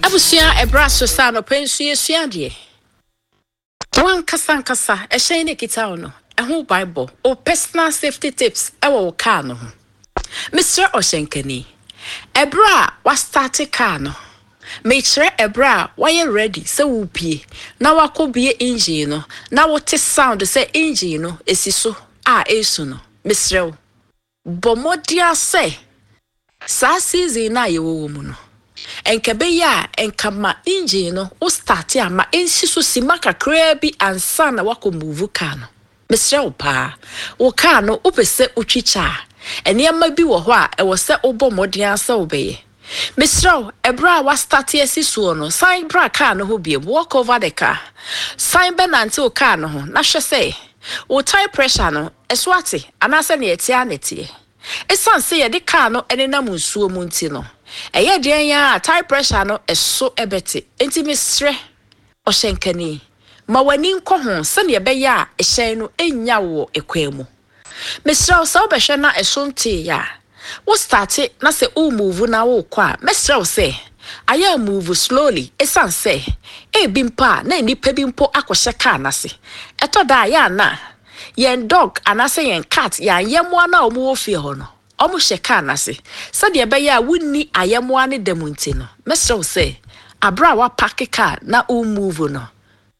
Abusia ebraso sa no pensu yesua de. Wan kasa ehyen ekita ono. Eho Bible o personal safety tips ewo wo car no ho. Mr. Oshenkani. Ebra wa start car no. Make sure ebra why you ready se wo pie. Na wakobie engine no. Na wote sound se engine no esiso esu no. Mr. Bomodia se sa season na ye wo mu no. Enkebe ya enkama engine no o start ya ma ensiso simaka krebi ansa na wako move car no. Mr. Opa, wo car no upese utwicha. Eniyama bi wo ho a e wo se obo modian se obeye. Mr. Ebra wa start esiso no, sign bra car no ho biem, walk over the car. Sign benante o car no ho, na hwe se. Wo tire pressure no, eswate, anase na etia netie. Esan se ye de car no enena munsuo mu nti no. Eye de ya tire pressure no eso ebete. Enti Mr. Oshenkani. Ma wani nko ho se ne be ya ehyen no enya wo ekwemu. Mr. so behwe na esonte ya. Wo start na se o move na wo kwa. Mr. say aya move slowly esan say bimpa na nipa bimpo akohye car na se. Eto da ya na yen dog anase yen cat ya yemwa na omo ofie ho no. Omo hye car na se. Se de be ya wunni ayemwa ne demunti no. Mr. say abra wa park car na o move no.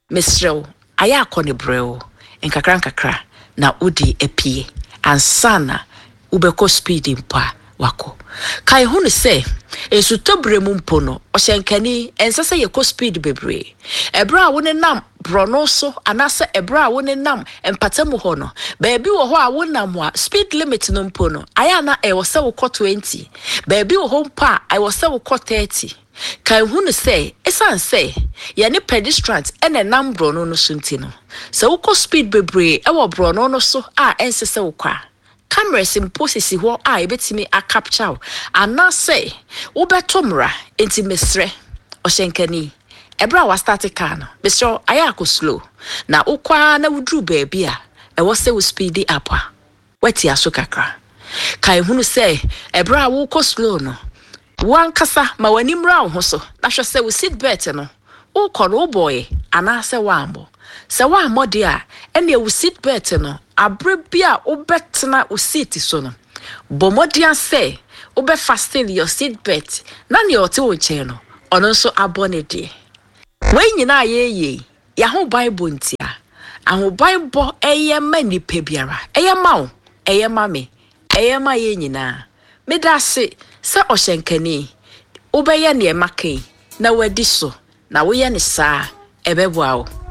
Mr. aya akone breo nkakra na udi epie ansana ubeko speed mpa wako kai hunu se esu tobre mu mpo no Oshenkani ensese ye ko speed bebre ebra wo ne nam brono so anase ebra wo ne nam empatamu ho no baabi wo ho a wo nam a speed limit no mpo no aya na e wo se wo 20 baabi wo ho mpa I wo se wo 30 kai hunu se esan se ye ne pedestrians ene nam brono no sunti no se wo ko speed bebre e wo brono no so a ensese wo kwa cameras imposisi ho a ebetimi a capture ana say wo betomra enti Mr. Oshenkani ebra wa start car no Mr. aya ko slow na ukwa na wudru baabi a e wo se wo speed up a wati aso kakra kai hunu say ebra wo ko slow no wan kasa ma wani mra wo so na hwe se wo seat belt no wo ko no boy ana se wambo se wa mode a ene wo seat belt no abrebia obetna o seat so no bomodian say obe fasten your seat belt na ne ote wo che no ono so abonede we nyina ye ya ho Bible ntia aho Bible eye mani pebiara eye mawo eye mame eye ma ye nyina medase se Oshenkani obeye ne makai na wadi so na wo ye ne saa ebeboa wo